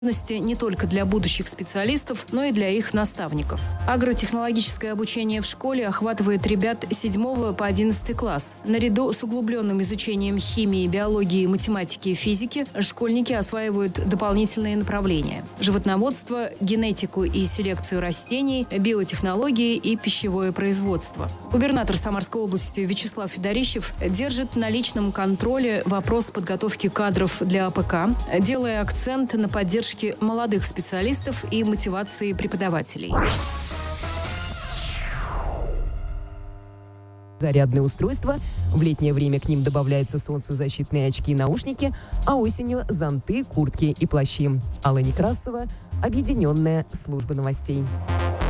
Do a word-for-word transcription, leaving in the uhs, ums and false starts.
не только для будущих специалистов, но и для их наставников. Агротехнологическое обучение в школе охватывает ребят с седьмого по одиннадцатый класс. Наряду с углубленным изучением химии, биологии, математики и физики школьники осваивают дополнительные направления – животноводство, генетику и селекцию растений, биотехнологии и пищевое производство. Губернатор Самарской области Вячеслав Федорищев держит на личном контроле вопрос подготовки кадров для АПК, делая акцент на поддержке молодых специалистов и мотивации преподавателей. Зарядные устройства. В летнее время к ним добавляются солнцезащитные очки и наушники, а осенью – зонты, куртки и плащи. Алла Некрасова, Объединенная служба новостей.